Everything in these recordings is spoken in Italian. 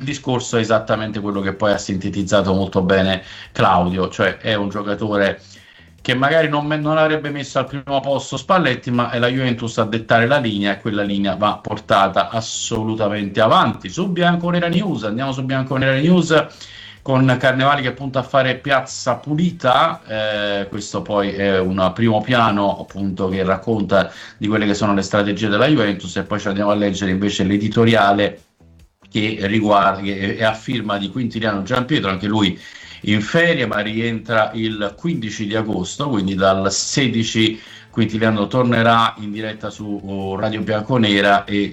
discorso è esattamente quello che poi ha sintetizzato molto bene Claudio, cioè è un giocatore che magari non avrebbe messo al primo posto Spalletti, ma è la Juventus a dettare la linea e quella linea va portata assolutamente avanti. Su Bianconera News, andiamo su Bianconera News con Carnevali che punta a fare piazza pulita, questo poi è un primo piano appunto che racconta di quelle che sono le strategie della Juventus, e poi ci andiamo a leggere invece l'editoriale che riguarda, che è a firma di Quintiliano Giampietro, anche lui in ferie, ma rientra il 15 di agosto, quindi dal 16 Quintiliano tornerà in diretta su Radio Bianconera e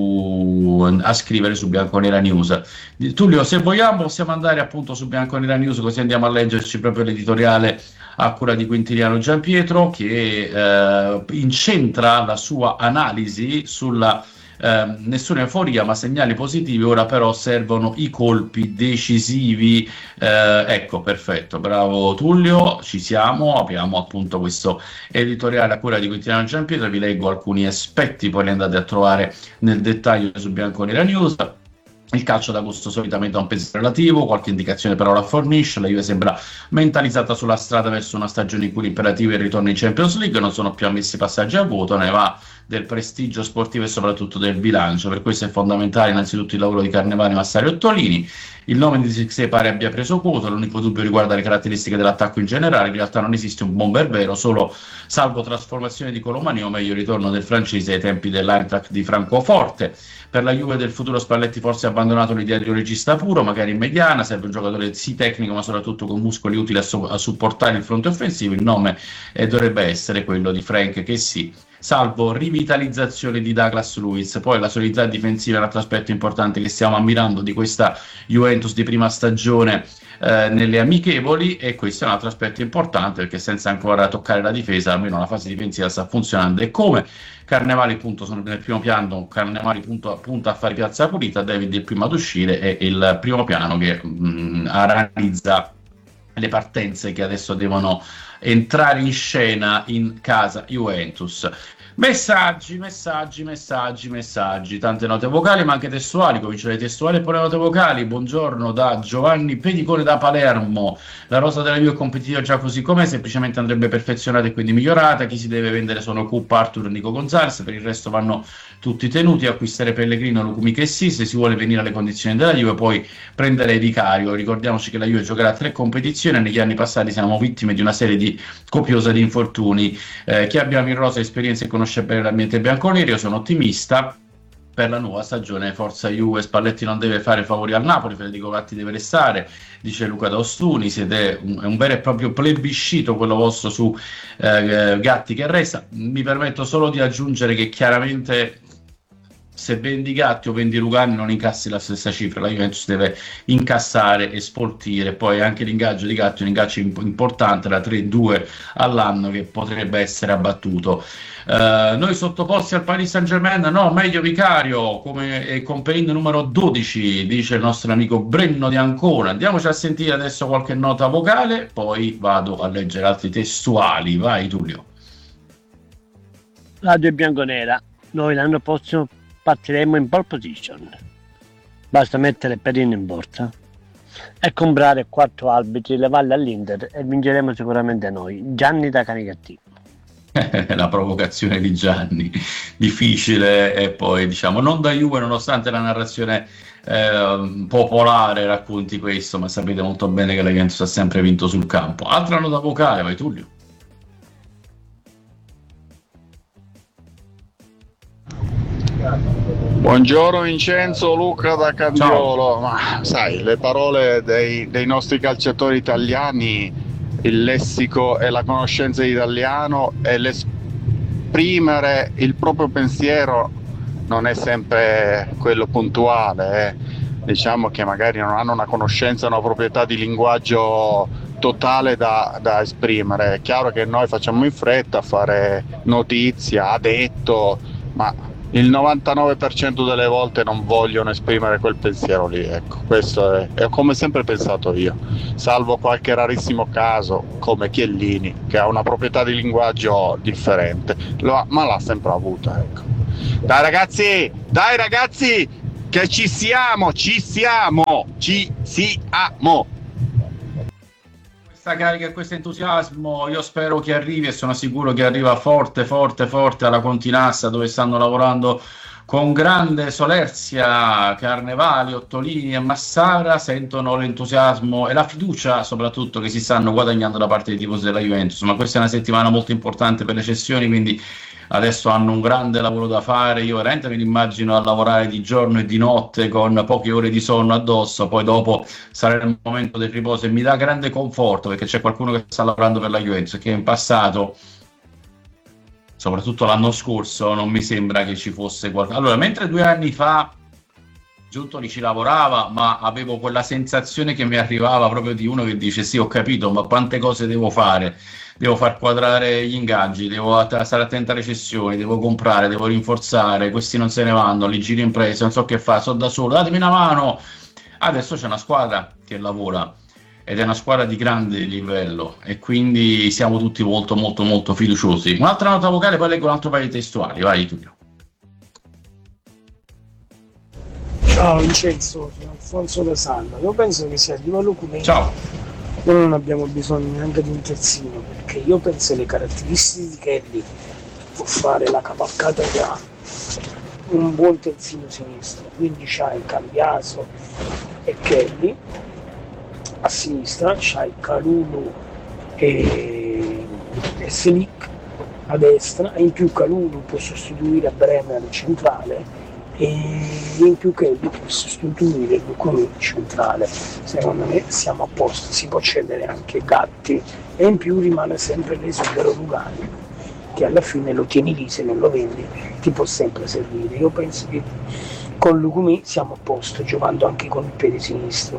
a scrivere su Bianconera News. Tullio, se vogliamo possiamo andare appunto su Bianconera News, così andiamo a leggerci proprio l'editoriale a cura di Quintiliano Giampietro, che incentra la sua analisi sulla nessuna euforia ma segnali positivi, ora però servono i colpi decisivi. Ecco, perfetto, bravo Tullio, ci siamo, abbiamo appunto questo editoriale a cura di Quintiliano Giampietro, vi leggo alcuni aspetti, poi li andate a trovare nel dettaglio su Bianconera News. Il calcio d'agosto solitamente ha un peso relativo, qualche indicazione però la fornisce. La Juve sembra mentalizzata sulla strada verso una stagione in cui l'imperativo è il ritorno in Champions League, non sono più ammessi passaggi a vuoto, ne va del prestigio sportivo e soprattutto del bilancio. Per questo è fondamentale innanzitutto il lavoro di Carnevali, Massari e Ottolini. Il nome di Zirkzee pare abbia preso quota, l'unico dubbio riguarda le caratteristiche dell'attacco in generale, in realtà non esiste un bomber vero, solo salvo trasformazione di Colomani o meglio il ritorno del francese ai tempi dell'Eintracht di Francoforte. Per la Juve del futuro Spalletti forse ha abbandonato l'idea di un regista puro, magari in mediana, serve un giocatore sì tecnico ma soprattutto con muscoli utili a supportare il fronte offensivo. Il nome dovrebbe essere quello di Frank Kessie, salvo rivitalizzazione di Douglas Luiz. Poi la solidità difensiva è un altro aspetto importante che stiamo ammirando di questa Juventus di prima stagione nelle amichevoli, e questo è un altro aspetto importante perché senza ancora toccare la difesa almeno la fase difensiva sta funzionando. E come Carnevali appunto sono nel primo piano, Carnevali punta a fare piazza pulita, David il primo ad uscire, è il primo piano che analizza le partenze che adesso devono entrare in scena in casa Juventus. Messaggi, tante note vocali ma anche testuali. Comincio dai testuali e poi le note vocali. Buongiorno da Giovanni Pedicone da Palermo. La rosa della Juve è competitiva già così com'è, semplicemente andrebbe perfezionata e quindi migliorata. Chi si deve vendere sono Cup, Arthur e Nico Gonzalez, per il resto vanno tutti tenuti. Acquistare Pellegrino, Lucumi che sì, se si vuole venire alle condizioni della Juve, poi prendere Vicario. Ricordiamoci che la Juve giocherà 3 competizioni e negli anni passati siamo vittime di una serie copiosa di infortuni. Chi abbiamo in rosa esperienza e conoscenza conosce bene l'ambiente bianconero, io sono ottimista per la nuova stagione. Forza Juve, Spalletti non deve fare favori al Napoli, Federico Gatti deve restare, dice Luca D'Ostuni. È un vero e proprio plebiscito quello vostro su Gatti che resta. Mi permetto solo di aggiungere che chiaramente se vendi Gatti o vendi Lugani non incassi la stessa cifra, la Juventus deve incassare e spoltire. Poi anche l'ingaggio di Gatti è un ingaggio importante da 3-2 all'anno che potrebbe essere abbattuto. Noi sottoposti al Paris Saint-Germain, no, meglio Vicario come compeino numero 12, dice il nostro amico Brenno di Ancona. Andiamoci a sentire adesso qualche nota vocale, poi vado a leggere altri testuali. Vai Tullio. Radio Bianconera, noi l'anno prossimo partiremo in pole position, basta mettere Perino in borsa e comprare 4 arbitri, levarli all'Inter e vinceremo sicuramente noi. Gianni da Canicattì. La provocazione di Gianni, difficile, e poi diciamo non da Juve, nonostante la narrazione popolare racconti questo, ma sapete molto bene che la Juventus ha sempre vinto sul campo. Altra nota vocale, vai Tullio. Buongiorno Vincenzo, Luca da Candiolo. Ma sai, le parole dei nostri calciatori italiani, il lessico e la conoscenza di italiano e l'esprimere il proprio pensiero non è sempre quello puntuale. Diciamo che magari non hanno una conoscenza, una proprietà di linguaggio totale da esprimere. È chiaro che noi facciamo in fretta a fare notizia, ha detto, ma il 99% delle volte non vogliono esprimere quel pensiero lì, ecco. Questo è come sempre pensato io, salvo qualche rarissimo caso come Chiellini che ha una proprietà di linguaggio differente, ma l'ha sempre avuta, ecco. Dai ragazzi, Che ci siamo. Questa carica e questo entusiasmo io spero che arrivi, e sono sicuro che arriva forte alla Continassa, dove stanno lavorando con grande solerzia Carnevali, Ottolini e Massara. Sentono l'entusiasmo e la fiducia soprattutto che si stanno guadagnando da parte dei tifosi della Juventus. Ma questa è una settimana molto importante per le cessioni, quindi adesso hanno un grande lavoro da fare. Io veramente me li immagino a lavorare di giorno e di notte con poche ore di sonno addosso, poi dopo sarà il momento del riposo, e mi dà grande conforto perché c'è qualcuno che sta lavorando per la Juventus, che in passato, soprattutto l'anno scorso, non mi sembra che ci fosse qualcosa. Allora, mentre 2 anni fa Giuntoli ci lavorava, ma avevo quella sensazione che mi arrivava proprio di uno che dice: sì, ho capito, ma quante cose devo fare? Devo far quadrare gli ingaggi, devo stare attento alle cessioni, devo comprare, devo rinforzare, questi non se ne vanno, li giro in presa, non so che fare, sono da solo, datemi una mano. Adesso c'è una squadra che lavora, ed è una squadra di grande livello, e quindi siamo tutti molto fiduciosi. Un'altra nota vocale, poi leggo un altro paio di testuali. Vai Tullio. Ciao Vincenzo, sono Alfonso da Salva. Io penso che sia a livello comune. Ciao. Noi non abbiamo bisogno neanche di un terzino, perché io penso che le caratteristiche di Kelly può fare la cavalcata che ha un buon terzino sinistro. Quindi c'hai Cambiaso e Kelly a sinistra, c'hai Kalulu e Selic a destra, e in più Kalulu può sostituire Bremer centrale, e in più Kelly può sostituire Lucumi centrale. Secondo me siamo a posto. Si può cedere anche Gatti, e in più rimane sempre l'esubero Lugani, che alla fine lo tieni lì, se non lo vendi ti può sempre servire. Io penso che con Lucumi siamo a posto, giocando anche con il piede sinistro.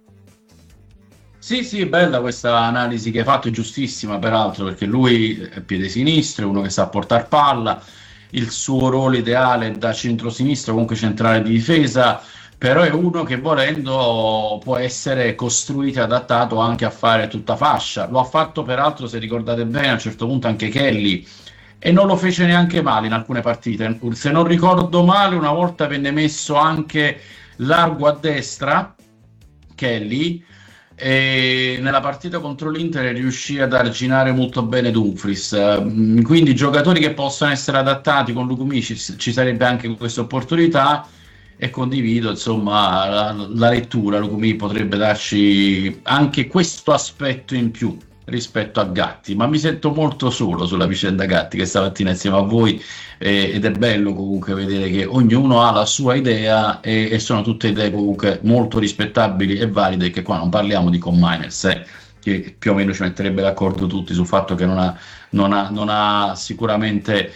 Sì, bella questa analisi che hai fatto, è giustissima peraltro, perché lui è piede sinistro, è uno che sa portare palla, il suo ruolo ideale da centro-sinistro, comunque centrale di difesa, però è uno che volendo può essere costruito e adattato anche a fare tutta fascia. Lo ha fatto peraltro, se ricordate bene, a un certo punto anche Kelly, e non lo fece neanche male in alcune partite. Se non ricordo male, una volta venne messo anche largo a destra Kelly, e nella partita contro l'Inter riuscì ad arginare molto bene Dumfries. Quindi giocatori che possono essere adattati, con Lucumi ci sarebbe anche questa opportunità, e condivido insomma la lettura. Lucumi potrebbe darci anche questo aspetto in più rispetto a Gatti, ma mi sento molto solo sulla vicenda Gatti che stamattina insieme a voi, ed è bello comunque vedere che ognuno ha la sua idea, e sono tutte idee comunque molto rispettabili e valide, che qua non parliamo di Cominers, che più o meno ci metterebbe d'accordo tutti sul fatto che non ha sicuramente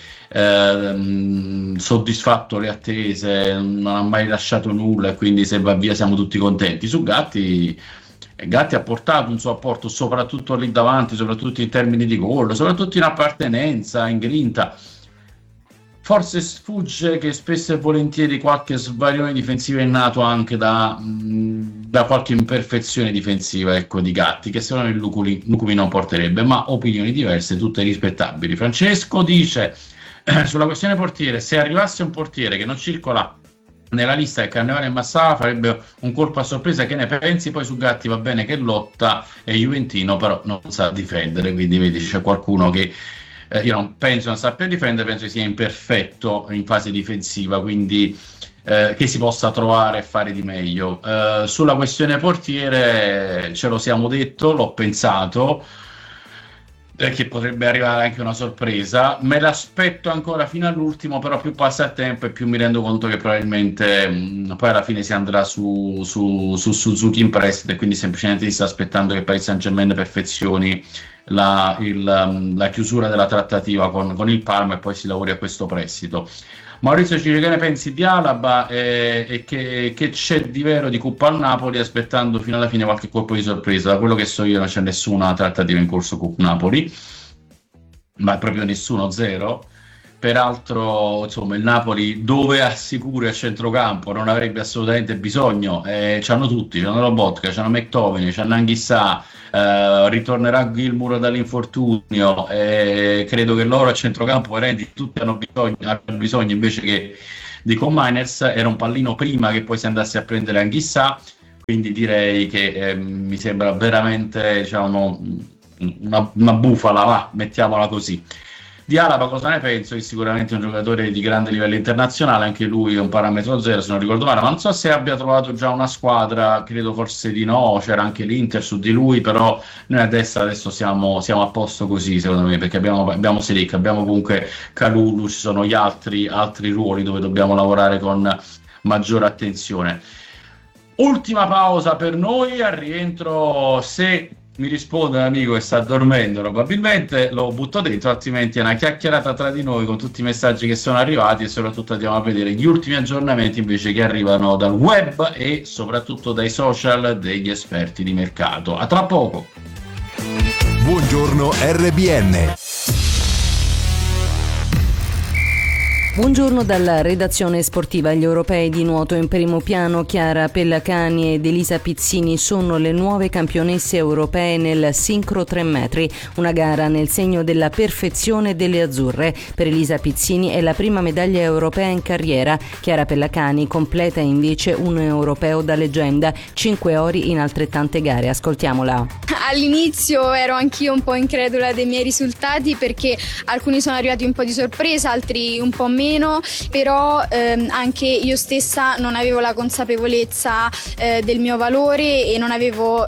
soddisfatto le attese, non ha mai lasciato nulla, e quindi se va via siamo tutti contenti. Su Gatti ha portato un suo apporto, soprattutto lì davanti, soprattutto in termini di gol, soprattutto in appartenenza, in grinta. Forse sfugge che spesso e volentieri qualche sbaglione difensivo è nato anche da qualche imperfezione difensiva, ecco, di Gatti, che secondo me Lucumi non porterebbe, ma opinioni diverse, tutte rispettabili. Francesco dice sulla questione portiere: se arrivasse un portiere che non circola nella lista del Carnevale e Massara farebbe un colpo a sorpresa. Che ne pensi? Poi su Gatti va bene che lotta, è juventino, però non sa difendere, quindi vedi c'è qualcuno che io non penso non sappia difendere, penso che sia imperfetto in fase difensiva, quindi che si possa trovare e fare di meglio. Sulla questione portiere ce lo siamo detto, l'ho pensato, che potrebbe arrivare anche una sorpresa. Me l'aspetto ancora fino all'ultimo, però più passa il tempo e più mi rendo conto che probabilmente poi alla fine si andrà su chi in prestito, e quindi semplicemente si sta aspettando che Paris Saint-Germain perfezioni la chiusura della trattativa con il Parma, e poi si lavori a questo prestito. Maurizio ci dice: che ne pensi di Alaba, e che c'è di vero di Cuppa al Napoli, aspettando fino alla fine qualche colpo di sorpresa. Da quello che so io non c'è nessuna trattativa in corso Cup Napoli, ma proprio nessuno, zero. Peraltro insomma il Napoli, dove assicura il centrocampo, non avrebbe assolutamente bisogno, c'hanno tutti, c'hanno Lobotka, c'hanno McTominay, c'hanno Anghissà, ritornerà Gilmour dall'infortunio, credo che loro a centrocampo veramente tutti hanno bisogno invece che di Cominers, era un pallino prima che poi si andasse a prendere Anghissà, quindi direi che mi sembra veramente, diciamo, una bufala, mettiamola così. Di Alaba cosa ne penso? Che sicuramente è un giocatore di grande livello internazionale, anche lui è un parametro zero se non ricordo male, ma non so se abbia trovato già una squadra, credo forse di no, c'era anche l'Inter su di lui, però noi a destra adesso siamo a posto così secondo me, perché abbiamo Selic, abbiamo comunque Kalulu, ci sono gli altri ruoli dove dobbiamo lavorare con maggiore attenzione. Ultima pausa per noi, al rientro, se mi risponde un amico che sta dormendo probabilmente lo butto dentro, altrimenti è una chiacchierata tra di noi con tutti i messaggi che sono arrivati e soprattutto andiamo a vedere gli ultimi aggiornamenti invece che arrivano dal web e soprattutto dai social degli esperti di mercato. A tra poco. Buongiorno RBN. Buongiorno dalla redazione sportiva. Gli europei di nuoto in primo piano. Chiara Pellacani ed Elisa Pizzini sono le nuove campionesse europee nel sincro 3 metri, una gara nel segno della perfezione delle azzurre. Per Elisa Pizzini è la prima medaglia europea in carriera. Chiara Pellacani completa invece un europeo da leggenda, 5 ori in altrettante gare. Ascoltiamola. All'inizio ero anch'io un po' incredula dei miei risultati, perché alcuni sono arrivati un po' di sorpresa, altri un po' meno, però anche io stessa non avevo la consapevolezza del mio valore e non avevo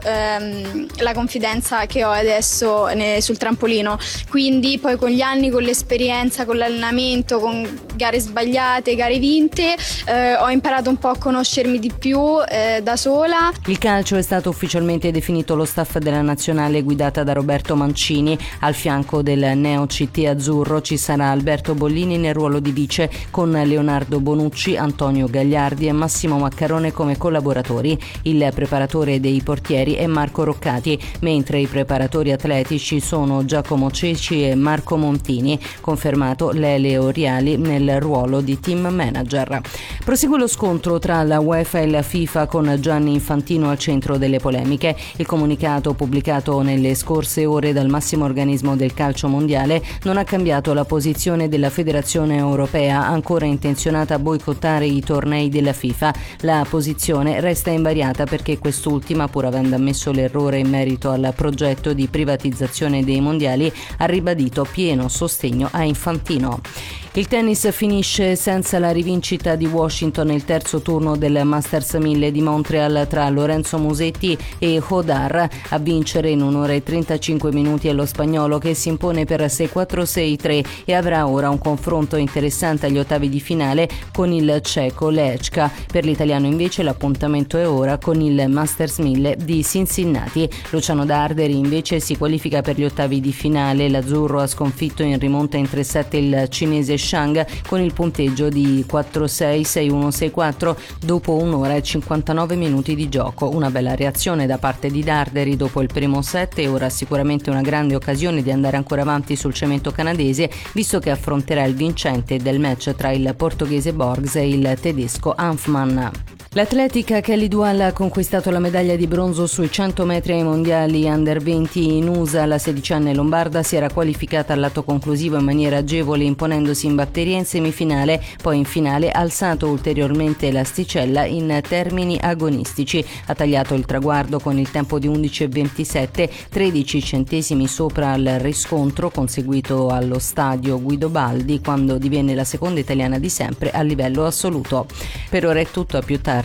la confidenza che ho adesso sul trampolino. Quindi poi con gli anni, con l'esperienza, con l'allenamento, con gare sbagliate, gare vinte, ho imparato un po' a conoscermi di più da sola. Il calcio è stato ufficialmente definito lo staff della nazionale guidata da Roberto Mancini. Al fianco del neo CT azzurro ci sarà Alberto Bollini nel ruolo di vice, con Leonardo Bonucci, Antonio Gagliardi e Massimo Maccarone come collaboratori. Il preparatore dei portieri è Marco Roccati, mentre i preparatori atletici sono Giacomo Ceci e Marco Montini, confermato Lele Oriali nel ruolo di team manager. Prosegue lo scontro tra la UEFA e la FIFA, con Gianni Infantino al centro delle polemiche. Il comunicato pubblicato nelle scorse ore dal massimo organismo del calcio mondiale non ha cambiato la posizione della Federazione Europea, ancora intenzionata a boicottare i tornei della FIFA. La posizione resta invariata perché quest'ultima, pur avendo ammesso l'errore in merito al progetto di privatizzazione dei mondiali, ha ribadito pieno sostegno a Infantino. Il tennis finisce senza la rivincita di Washington il terzo turno del Masters 1000 di Montreal tra Lorenzo Musetti e Hodar. A vincere in 1 ora e 35 minuti è lo spagnolo, che si impone per 6-4, 6-3 e avrà ora un confronto interessante agli ottavi di finale con il ceco Lechka. Per l'italiano invece l'appuntamento è ora con il Masters 1000 di Cincinnati. Luciano Darderi invece si qualifica per gli ottavi di finale. L'azzurro ha sconfitto in rimonta in 3-7 il cinese Shang con il punteggio di 4-6, 6-1, 6-4 dopo 1 ora e 59 minuti di gioco. Una bella reazione da parte di Darderi dopo il primo set e ora sicuramente una grande occasione di andare ancora avanti sul cemento canadese, visto che affronterà il vincente del match tra il portoghese Borgs e il tedesco Hanfmann. L'atletica Kelly Dual ha conquistato la medaglia di bronzo sui 100 metri ai mondiali under 20 in USA. La 16enne lombarda si era qualificata al lato conclusivo in maniera agevole, imponendosi in batteria in semifinale, poi in finale ha alzato ulteriormente l'asticella in termini agonistici. Ha tagliato il traguardo con il tempo di 11,27, 13 centesimi sopra il riscontro conseguito allo stadio Guido Baldi, quando divenne la seconda italiana di sempre a livello assoluto. Per ora è tutto, a più tardi.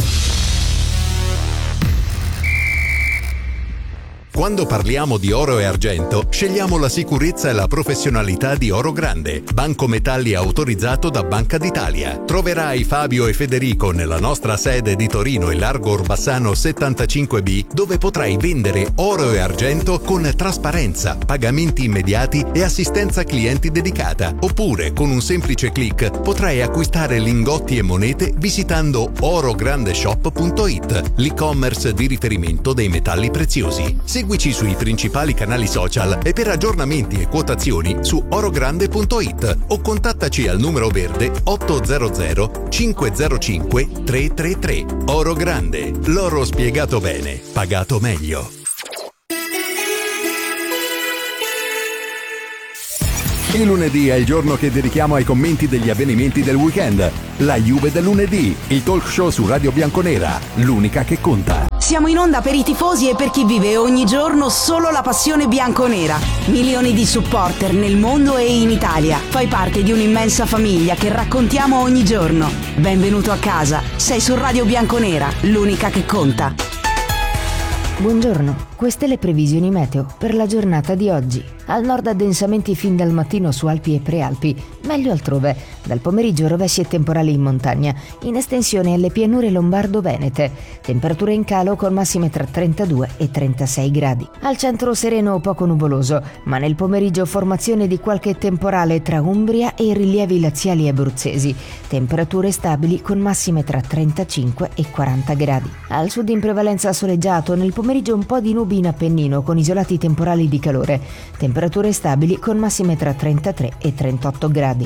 Quando parliamo di oro e argento, scegliamo la sicurezza e la professionalità di Oro Grande, banco metalli autorizzato da Banca d'Italia. Troverai Fabio e Federico nella nostra sede di Torino in Largo Orbassano 75B, dove potrai vendere oro e argento con trasparenza, pagamenti immediati e assistenza clienti dedicata. Oppure, con un semplice click, potrai acquistare lingotti e monete visitando orograndeshop.it, l'e-commerce di riferimento dei metalli preziosi. Seguici sui principali canali social e per aggiornamenti e quotazioni su orogrande.it o contattaci al numero verde 800 505 333. Oro Grande, l'oro spiegato bene, pagato meglio. Il lunedì è il giorno che dedichiamo ai commenti degli avvenimenti del weekend. La Juve del lunedì, il talk show su Radio Bianconera, l'unica che conta. Siamo in onda per i tifosi e per chi vive ogni giorno solo la passione bianconera. Milioni di supporter nel mondo e in Italia. Fai parte di un'immensa famiglia che raccontiamo ogni giorno. Benvenuto a casa. Sei su Radio Bianconera, l'unica che conta. Buongiorno, queste le previsioni meteo per la giornata di oggi. Al nord addensamenti fin dal mattino su Alpi e Prealpi, meglio altrove. Dal pomeriggio rovesci e temporali in montagna, in estensione alle pianure lombardo-venete. Temperature in calo con massime tra 32 e 36 gradi. Al centro sereno o poco nuvoloso, ma nel pomeriggio formazione di qualche temporale tra Umbria e i rilievi laziali abruzzesi. Temperature stabili con massime tra 35 e 40 gradi. Al sud in prevalenza soleggiato, nel pomeriggio un po' di nubi in Appennino con isolati temporali di calore. Temperature stabili con massime tra 33 e 38 gradi.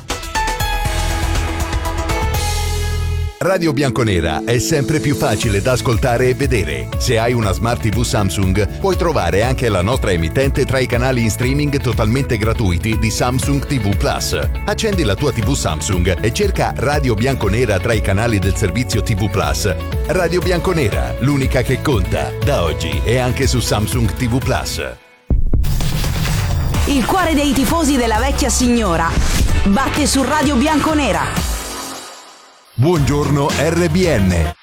Radio Bianconera è sempre più facile da ascoltare e vedere. Se hai una Smart TV Samsung, puoi trovare anche la nostra emittente tra i canali in streaming totalmente gratuiti di Samsung TV Plus. Accendi la tua TV Samsung e cerca Radio Bianconera tra i canali del servizio TV Plus. Radio Bianconera, l'unica che conta. Da oggi è anche su Samsung TV Plus. Il cuore dei tifosi della vecchia signora batte su Radio Bianconera. Buongiorno RBN.